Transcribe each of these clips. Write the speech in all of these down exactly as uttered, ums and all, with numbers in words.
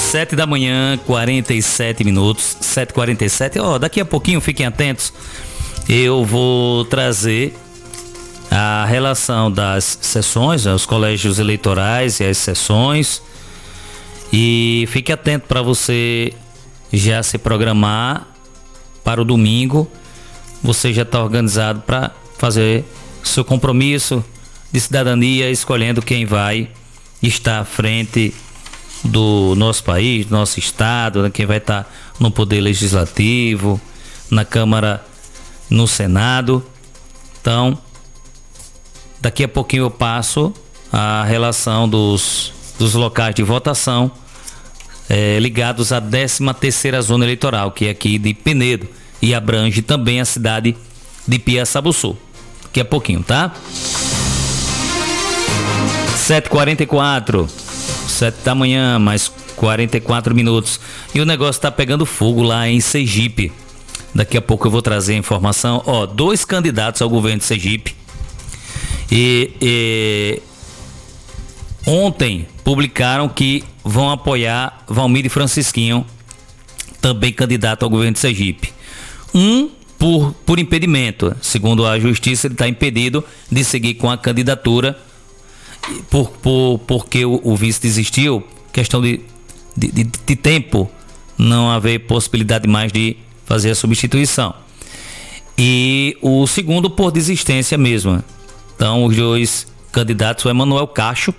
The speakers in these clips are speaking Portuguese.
sete da manhã, quarenta e sete minutos, sete e quarenta e sete. Ó, daqui a pouquinho, fiquem atentos, eu vou trazer a relação das sessões, os colégios eleitorais e as sessões. E fique atento para você já se programar para o domingo. Você já está organizado para fazer seu compromisso de cidadania, escolhendo quem vai estar à frente do nosso país, do nosso estado, né? Quem vai estar no Poder Legislativo, na Câmara, no Senado. Então, daqui a pouquinho eu passo a relação dos, dos locais de votação é, ligados à décima terceira Zona Eleitoral, que é aqui de Penedo, e abrange também a cidade de Piaçabuçu. Daqui a pouquinho, tá? sete e quarenta e quatro, sete da manhã, mais quarenta e quatro minutos. E o negócio tá pegando fogo lá em Sergipe. Daqui a pouco eu vou trazer a informação. Ó, dois candidatos ao governo de Sergipe. E, e ontem publicaram que vão apoiar Valmir Francisquinho, também candidato ao governo de Sergipe. Um por, por impedimento. Segundo a justiça, ele está impedido de seguir com a candidatura por, por, porque o, o vice desistiu. Questão de, de, de, de tempo, não haver possibilidade mais de fazer a substituição. E o segundo por desistência mesmo. Então, os dois candidatos, o Emanuel Cacho.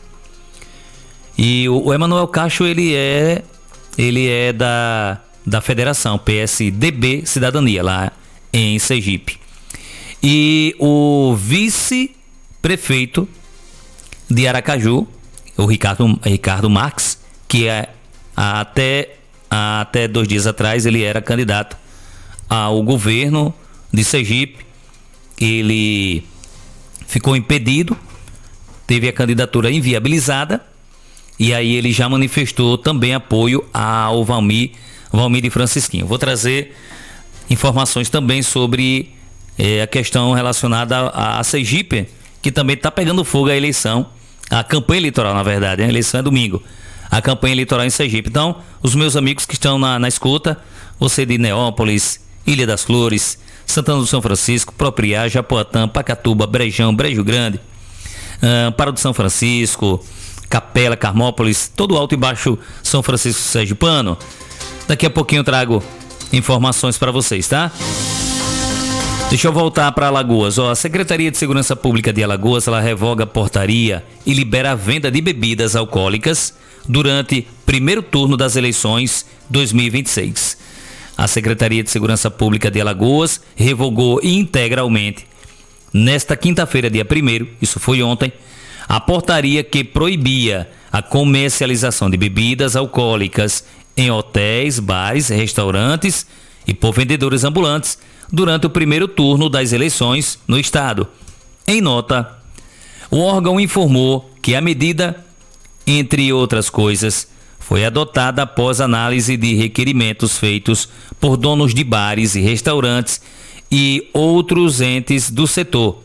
E o, o Emanuel Cacho, ele é, ele é da, da Federação P S D B Cidadania, lá em Sergipe. E o vice-prefeito de Aracaju, o Ricardo, Ricardo Marques, que é, até, até dois dias atrás ele era candidato ao governo de Sergipe. Ele ficou impedido, teve a candidatura inviabilizada, e aí ele já manifestou também apoio ao Valmir, Valmir de Francisquinho. Vou trazer informações também sobre eh, a questão relacionada a, a Sergipe, que também está pegando fogo a eleição, a campanha eleitoral, na verdade, a eleição é domingo, a campanha eleitoral em Sergipe. Então, os meus amigos que estão na, na escuta, você de Neópolis, Ilha das Flores, Santana do São Francisco, Propriá, Japoatã, Pacatuba, Brejão, Brejo Grande, Amparo do São Francisco, Capela, Carmópolis, todo o Alto e Baixo São Francisco Sergipano. Daqui a pouquinho eu trago informações para vocês, tá? Deixa eu voltar para Alagoas. Ó, a Secretaria de Segurança Pública de Alagoas, ela revoga a portaria e libera a venda de bebidas alcoólicas durante primeiro turno das eleições dois mil e vinte e seis. A Secretaria de Segurança Pública de Alagoas revogou integralmente, nesta quinta-feira, dia primeiro, isso foi ontem, a portaria que proibia a comercialização de bebidas alcoólicas em hotéis, bares, restaurantes e por vendedores ambulantes durante o primeiro turno das eleições no estado. Em nota, o órgão informou que a medida, entre outras coisas, foi adotada após análise de requerimentos feitos por donos de bares e restaurantes e outros entes do setor.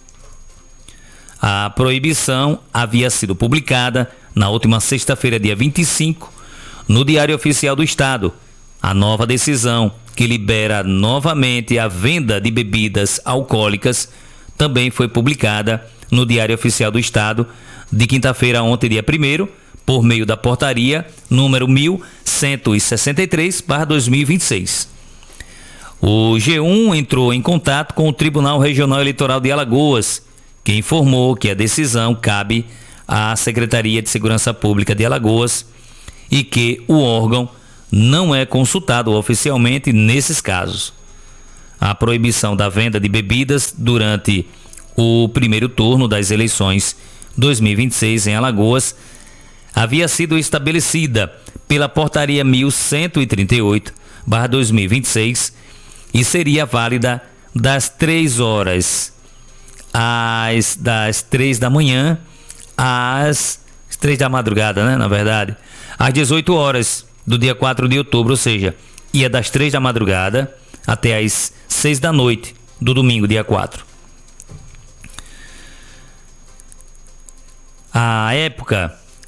A proibição havia sido publicada na última sexta-feira, dia vinte e cinco, no Diário Oficial do Estado. A nova decisão, que libera novamente a venda de bebidas alcoólicas, também foi publicada no Diário Oficial do Estado de quinta-feira, ontem, dia primeiro, por meio da portaria número mil cento e sessenta e três barra dois mil e vinte e seis. O G um entrou em contato com o Tribunal Regional Eleitoral de Alagoas, que informou que a decisão cabe à Secretaria de Segurança Pública de Alagoas e que o órgão não é consultado oficialmente nesses casos. A proibição da venda de bebidas durante o primeiro turno das eleições dois mil e vinte e seis em Alagoas havia sido estabelecida pela portaria mil cento e trinta e oito barra dois mil e vinte e seis e seria válida das três horas às das três da manhã às três da madrugada, né, na verdade, às dezoito horas do dia quatro de outubro, ou seja, ia das três da madrugada até às seis da noite do domingo, dia quatro. À época,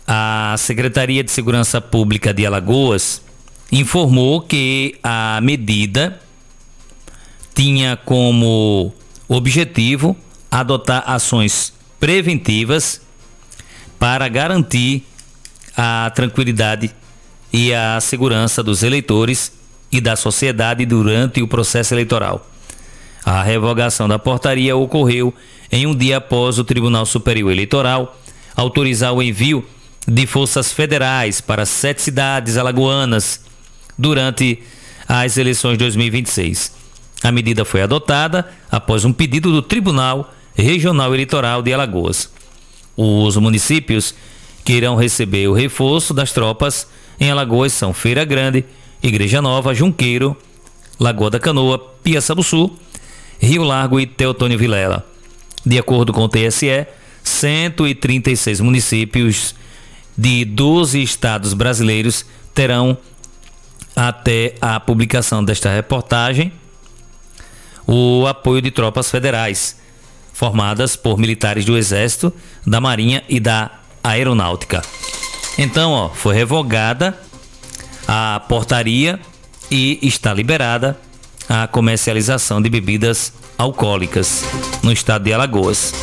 a Secretaria de Segurança Pública de Alagoas informou que a medida tinha como objetivo adotar ações preventivas para garantir a tranquilidade e a segurança dos eleitores e da sociedade durante o processo eleitoral. A revogação da portaria ocorreu em um dia após o Tribunal Superior Eleitoral autorizar o envio de forças federais para sete cidades alagoanas durante as eleições de dois mil e vinte e seis. A medida foi adotada após um pedido do Tribunal Regional Eleitoral de Alagoas. Os municípios que irão receber o reforço das tropas em Alagoas são Feira Grande, Igreja Nova, Junqueiro, Lagoa da Canoa, Piaçabuçu, Rio Largo e Teotônio Vilela. De acordo com o T S E, cento e trinta e seis municípios de doze estados brasileiros terão, até a publicação desta reportagem, o apoio de tropas federais, formadas por militares do Exército, da Marinha e da Aeronáutica. Então, ó, foi revogada a portaria e está liberada a comercialização de bebidas alcoólicas no estado de Alagoas.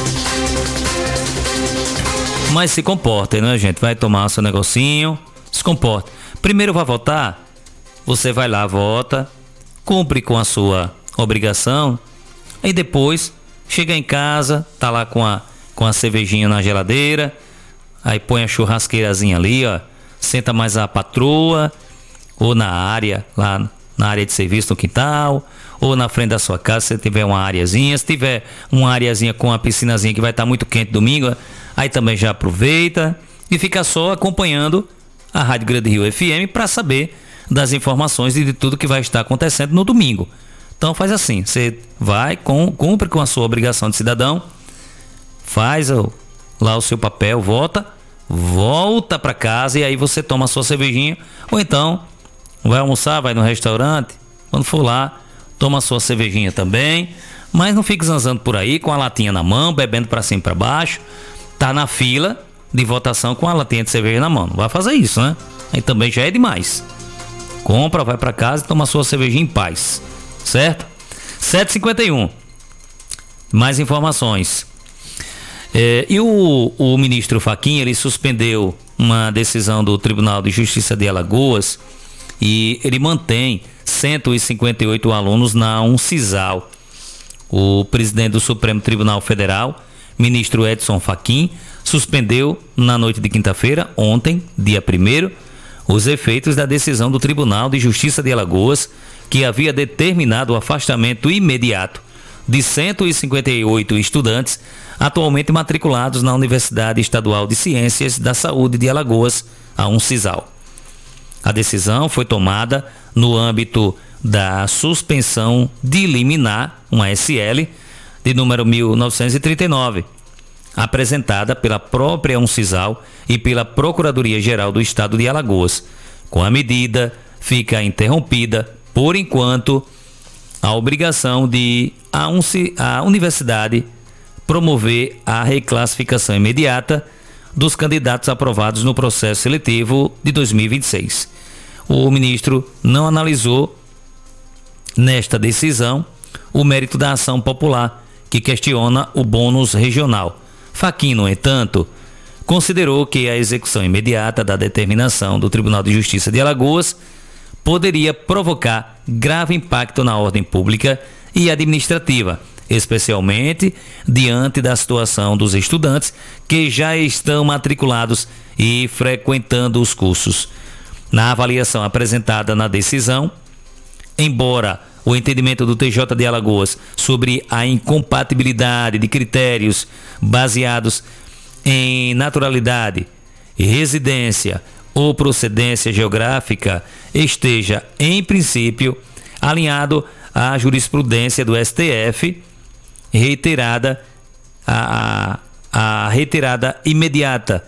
Mas se comportem, né, gente? Vai tomar seu negocinho, se comporte. Primeiro vai votar, você vai lá, vota, cumpre com a sua obrigação, aí depois chega em casa, tá lá com a, com a cervejinha na geladeira, aí põe a churrasqueirazinha ali, ó, senta mais a patroa, ou na área, lá na área de serviço no quintal, ou na frente da sua casa, se tiver uma areazinha, se tiver uma areazinha com uma piscinazinha que vai estar muito quente domingo, aí também já aproveita e fica só acompanhando a Rádio Grande Rio F M para saber das informações e de tudo que vai estar acontecendo no domingo. Então faz assim, você vai, com, cumpre com a sua obrigação de cidadão, faz o, lá o seu papel, vota, volta para casa e aí você toma a sua cervejinha, ou então vai almoçar, vai no restaurante, quando for lá, toma a sua cervejinha também, mas não fique zanzando por aí com a latinha na mão, bebendo para cima e para baixo, tá na fila de votação com a latinha de cerveja na mão, não vai fazer isso, né? Aí também já é demais. Compra, vai para casa e toma a sua cervejinha em paz. Certo? sete e cinquenta e um. Mais informações. É, e o, o ministro Fachin, ele suspendeu uma decisão do Tribunal de Justiça de Alagoas e ele mantém cento e cinquenta e oito alunos na UNCISAL. O presidente do Supremo Tribunal Federal, ministro Edson Fachin, suspendeu na noite de quinta-feira, ontem, dia primeiro, os efeitos da decisão do Tribunal de Justiça de Alagoas, que havia determinado o afastamento imediato de cento e cinquenta e oito estudantes atualmente matriculados na Universidade Estadual de Ciências da Saúde de Alagoas, a UNCISAL. A decisão foi tomada no âmbito da suspensão de liminar, uma S L, de número mil novecentos e trinta e nove, apresentada pela própria UNCISAL e pela Procuradoria-Geral do Estado de Alagoas. Com a medida, fica interrompida, por enquanto, a obrigação de a, UNCI, a universidade promover a reclassificação imediata dos candidatos aprovados no processo seletivo de dois mil e vinte e seis. O ministro não analisou, nesta decisão, o mérito da ação popular, que questiona o bônus regional. Fachin, no entanto, considerou que a execução imediata da determinação do Tribunal de Justiça de Alagoas poderia provocar grave impacto na ordem pública e administrativa, especialmente diante da situação dos estudantes que já estão matriculados e frequentando os cursos. Na avaliação apresentada na decisão, embora o entendimento do T J de Alagoas sobre a incompatibilidade de critérios baseados em naturalidade, residência ou procedência geográfica esteja, em princípio, alinhado à jurisprudência do S T F, reiterada a, a, a retirada imediata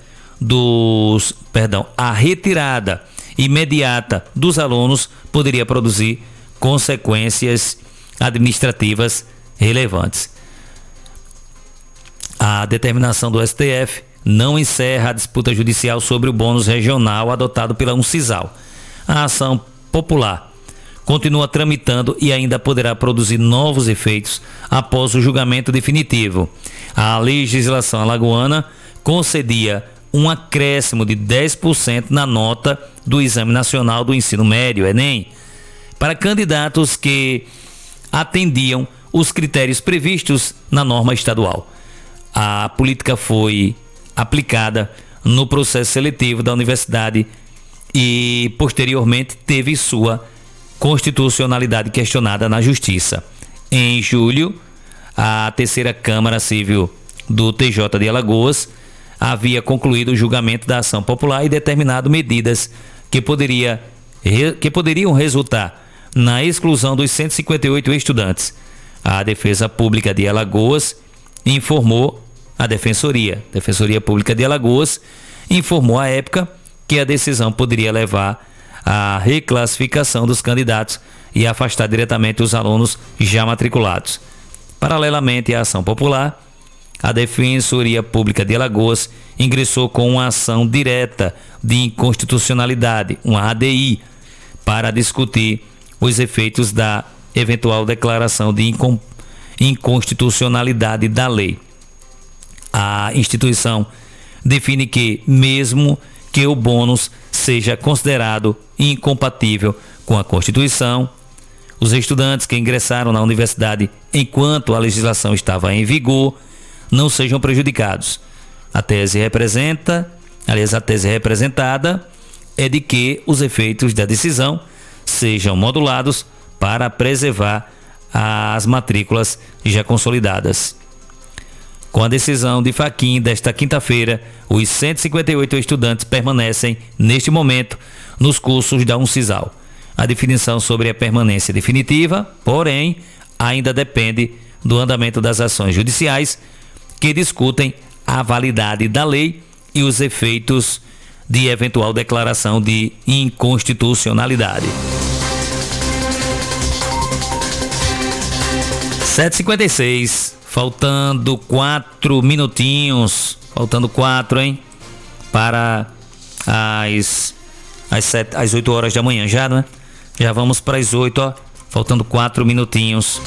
dos, perdão, a retirada imediata dos alunos poderia produzir consequências administrativas relevantes. A determinação do S T F não encerra a disputa judicial sobre o bônus regional adotado pela Uncisal. A ação popular continua tramitando e ainda poderá produzir novos efeitos após o julgamento definitivo. A legislação alagoana concedia um acréscimo de dez por cento na nota do Exame Nacional do Ensino Médio, Enem, para candidatos que atendiam os critérios previstos na norma estadual. A política foi aplicada no processo seletivo da universidade e, posteriormente, teve sua constitucionalidade questionada na Justiça. Em julho, a terceira Câmara Civil do T J de Alagoas havia concluído o julgamento da ação popular e determinado medidas que, poderia, que poderiam resultar na exclusão dos cento e cinquenta e oito estudantes. A Defesa Pública de Alagoas informou, a Defensoria, Defensoria Pública de Alagoas, informou à época que a decisão poderia levar à reclassificação dos candidatos e afastar diretamente os alunos já matriculados. Paralelamente à ação popular, a Defensoria Pública de Alagoas ingressou com uma ação direta de inconstitucionalidade, uma A D I, para discutir os efeitos da eventual declaração de incom- inconstitucionalidade da lei. A instituição define que, mesmo que o bônus seja considerado incompatível com a Constituição, os estudantes que ingressaram na universidade enquanto a legislação estava em vigor não sejam prejudicados. A tese representa, aliás, a tese representada é de que os efeitos da decisão sejam modulados para preservar as matrículas já consolidadas. Com a decisão de Fachin desta quinta-feira, os cento e cinquenta e oito estudantes permanecem, neste momento, nos cursos da Uncisal. A definição sobre a permanência definitiva, porém, ainda depende do andamento das ações judiciais que discutem a validade da lei e os efeitos de eventual declaração de inconstitucionalidade. sete e cinquenta e seis, faltando quatro minutinhos, faltando quatro, hein? Para as, as, sete, as oito horas da manhã já, né? Já vamos para as oito, ó, faltando quatro minutinhos.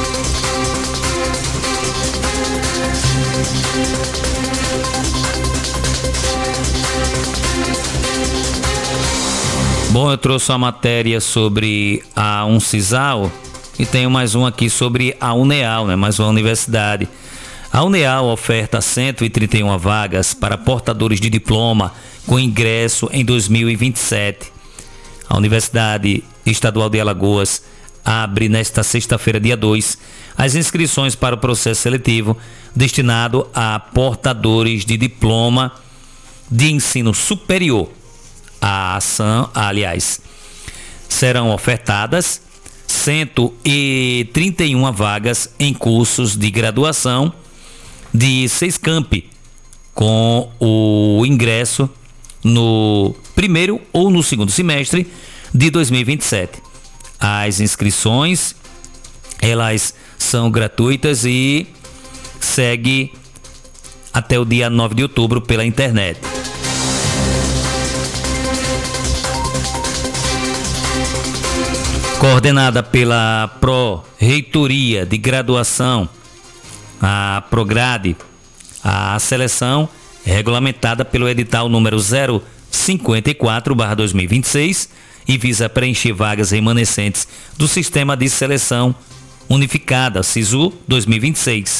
Bom, eu trouxe uma matéria sobre a Uncisal e tenho mais um aqui sobre a Uneal, né? Mais uma universidade. A Uneal oferta cento e trinta e uma vagas para portadores de diploma com ingresso em dois mil e vinte e sete. A Universidade Estadual de Alagoas abre nesta sexta-feira, dia dois, as inscrições para o processo seletivo destinado a portadores de diploma de ensino superior. A ação, aliás, serão ofertadas cento e trinta e uma vagas em cursos de graduação de seis campi, com o ingresso no primeiro ou no segundo semestre de dois mil e vinte e sete. As inscrições, elas são gratuitas e segue até o dia nove de outubro pela internet. Coordenada pela Pró-Reitoria de Graduação, a Prograde, a seleção é regulamentada pelo edital número zero cinquenta e quatro barra dois mil e vinte e seis e visa preencher vagas remanescentes do Sistema de Seleção Unificada, SISU dois mil e vinte e seis.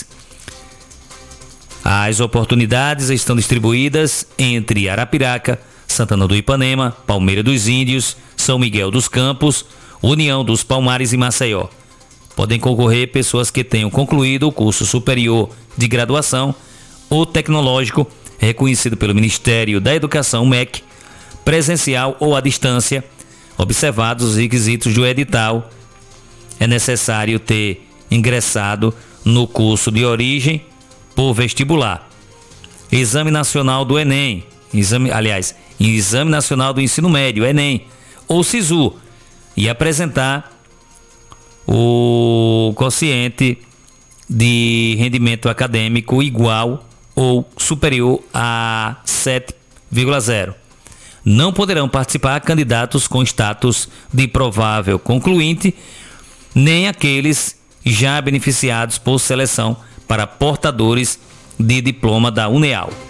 As oportunidades estão distribuídas entre Arapiraca, Santana do Ipanema, Palmeira dos Índios, São Miguel dos Campos, União dos Palmares e Maceió. Podem concorrer pessoas que tenham concluído o curso superior de graduação ou tecnológico reconhecido pelo Ministério da Educação, M E C, presencial ou à distância. Observados os requisitos do edital, é necessário ter ingressado no curso de origem por vestibular, Exame Nacional do Enem, exame, aliás, Exame Nacional do Ensino Médio, Enem, ou SISU, e apresentar o quociente de rendimento acadêmico igual ou superior a sete vírgula zero. Não poderão participar candidatos com status de provável concluinte, nem aqueles já beneficiados por seleção para portadores de diploma da UNEAL.